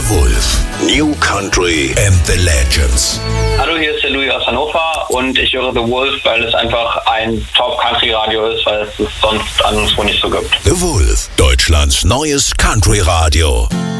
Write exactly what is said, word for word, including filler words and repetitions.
Wolf. New Country and the Legends. Hallo, hier ist der Louis aus Hannover und ich höre The Wolf, weil es einfach ein Top-Country-Radio ist, weil es es sonst anderswo nicht so gibt. The Wolf, Deutschlands neues Country-Radio.